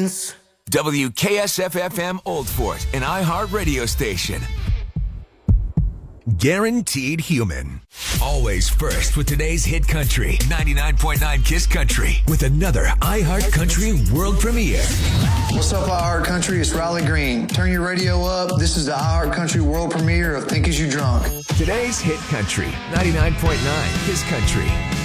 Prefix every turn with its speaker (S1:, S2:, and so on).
S1: friends.
S2: WKSF-FM Old Fort, an iHeart radio station. Guaranteed human. Always first with today's hit country. 99.9 KISS Country with another iHeart Country world premiere.
S3: What's up, iHeart Country? It's Riley Green. Turn your radio up. This is the iHeart Country world premiere of Think Is You Drunk.
S2: Today's hit country. 99.9 KISS Country.